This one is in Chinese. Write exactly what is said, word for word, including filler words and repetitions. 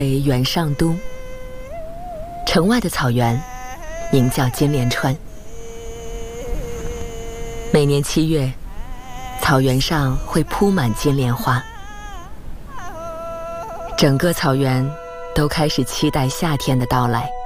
为元上都，城外的草原名叫金莲川。每年七月，草原上会铺满金莲花，整个草原都开始期待夏天的到来。